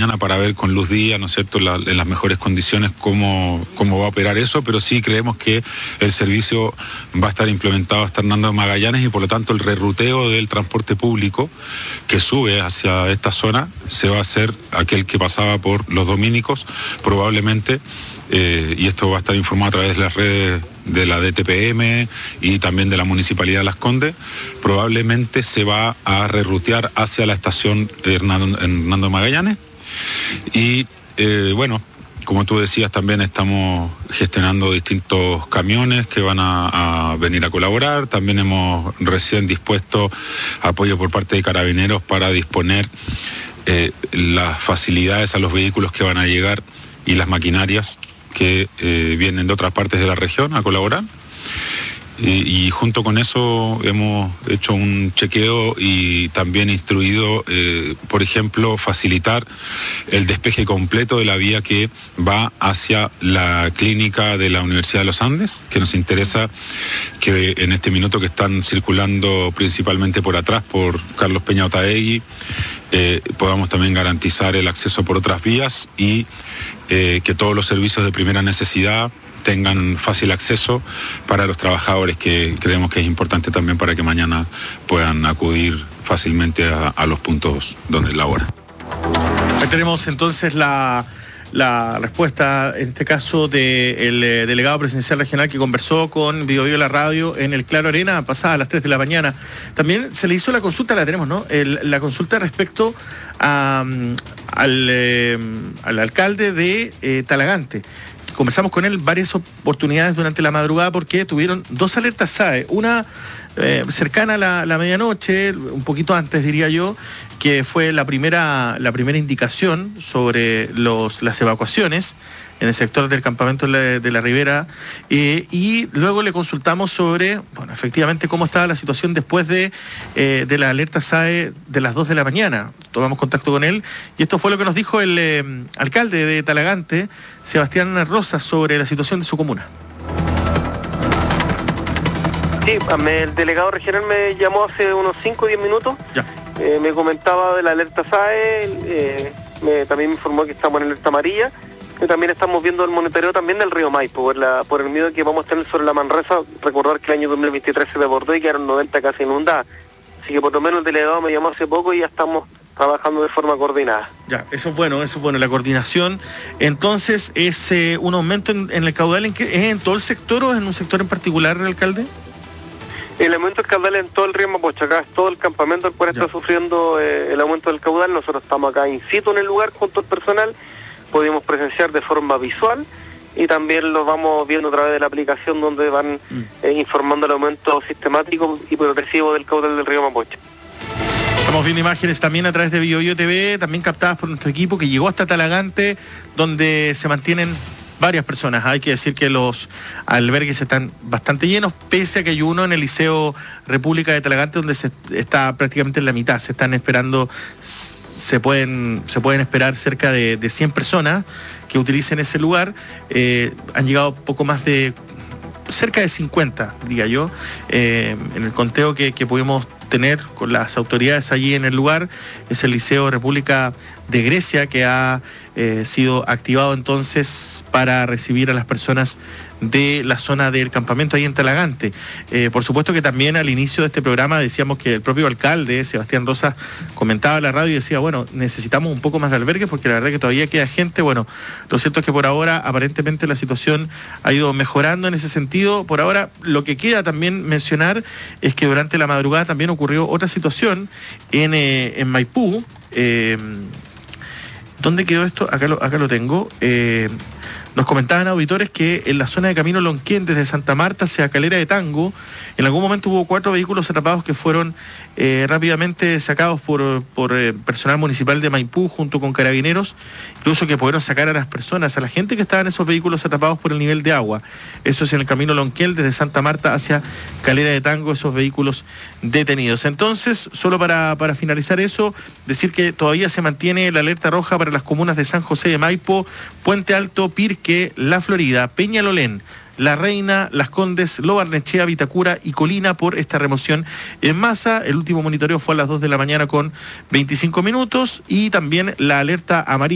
mañana para ver con luz día, ¿no es cierto?, en las mejores condiciones cómo va a operar eso, pero sí creemos que el servicio va a estar implementado hasta Hernando Magallanes y por lo tanto el reruteo del transporte público que sube hacia esta zona se va a hacer aquel que pasaba por los Dominicos, probablemente, y esto va a estar informado a través de las redes de la DTPM y también de la Municipalidad de Las Condes, probablemente se va a rerutear hacia la estación Hernando Magallanes. Y bueno, como tú decías, también estamos gestionando distintos camiones que van a venir a colaborar. También hemos recién dispuesto apoyo por parte de Carabineros para disponer las facilidades a los vehículos que van a llegar y las maquinarias que vienen de otras partes de la región a colaborar. Y junto con eso hemos hecho un chequeo y también instruido, por ejemplo, facilitar el despeje completo de la vía que va hacia la clínica de la Universidad de los Andes, que nos interesa que en este minuto que están circulando principalmente por atrás, por Carlos Peña Otaegui, podamos también garantizar el acceso por otras vías y que todos los servicios de primera necesidad tengan fácil acceso para los trabajadores, que creemos que es importante también para que mañana puedan acudir fácilmente a los puntos donde laboran. Ahí tenemos entonces la respuesta, en este caso, del delegado presidencial regional que conversó con Bio Bio La Radio en el Claro Arena, pasada a las 3 de la mañana. También se le hizo la consulta, la tenemos, ¿no? La consulta respecto al alcalde de Talagante. Conversamos con él varias oportunidades durante la madrugada porque tuvieron dos alertas SAE, una cercana a la medianoche, un poquito antes diría yo, que fue la primera indicación sobre las evacuaciones en el sector del campamento de la Ribera, y luego le consultamos sobre, bueno, efectivamente cómo estaba la situación después de la alerta SAE de las 2 de la mañana. Tomamos contacto con él y esto fue lo que nos dijo el alcalde de Talagante, Sebastián Rosas, sobre la situación de su comuna. Sí, el delegado regional me llamó hace unos 5 o 10 minutos. Ya. Me comentaba de la alerta SAE, también me informó que estamos en alerta amarilla, que también estamos viendo el monitoreo también del río Maipo, por el miedo que vamos a tener sobre la Manresa. Recordar que el año 2023 se desbordó y quedaron 90 casas inundadas. Así que por lo menos el delegado me llamó hace poco y ya estamos trabajando de forma coordinada. Ya, eso es bueno, la coordinación. Entonces, ¿es un aumento en el caudal ¿es en todo el sector o en un sector en particular, alcalde? El aumento del caudal en todo el río Mapocho, acá es todo el campamento el cual está sufriendo el aumento del caudal. Nosotros estamos acá in situ en el lugar junto al personal, pudimos presenciar de forma visual y también lo vamos viendo a través de la aplicación donde van informando el aumento sistemático y progresivo del caudal del río Mapocho. Estamos viendo imágenes también a través de Bio Bio TV, también captadas por nuestro equipo que llegó hasta Talagante, donde se mantienen varias personas. Hay que decir que los albergues están bastante llenos, pese a que hay uno en el Liceo República de Talagante donde se está prácticamente en la mitad. Se están esperando, se pueden esperar cerca de 100 personas que utilicen ese lugar. Han llegado poco más de cerca de 50, diría yo, en el conteo que pudimos tener con las autoridades allí en el lugar. Es el Liceo República de Grecia que ha sido activado entonces para recibir a las personas de la zona del campamento ahí en Talagante. Por supuesto que también al inicio de este programa decíamos que el propio alcalde, Sebastián Rosas, comentaba a la radio y decía, bueno, necesitamos un poco más de albergues porque la verdad que todavía queda gente. Bueno, lo cierto es que por ahora aparentemente la situación ha ido mejorando en ese sentido. Por ahora lo que queda también mencionar es que durante la madrugada también ocurrió otra situación en Maipú. ¿Dónde quedó esto? Acá lo tengo. Nos comentaban auditores que en la zona de Camino Lonquén, desde Santa Marta hacia Calera de Tango, en algún momento hubo 4 vehículos atrapados que fueron rápidamente sacados por personal municipal de Maipú junto con carabineros, incluso que pudieron sacar a las personas, a la gente que estaba en esos vehículos atrapados por el nivel de agua. Eso es en el Camino Lonquén, desde Santa Marta hacia Calera de Tango, esos vehículos detenidos. Entonces, solo para finalizar eso, decir que todavía se mantiene la alerta roja para las comunas de San José de Maipo, Puente Alto, Pirque, La Florida, Peñalolén, La Reina, Las Condes, Lo Barnechea, Vitacura y Colina por esta remoción en masa. El último monitoreo fue a las 2 de la mañana con 25 minutos y también la alerta amarilla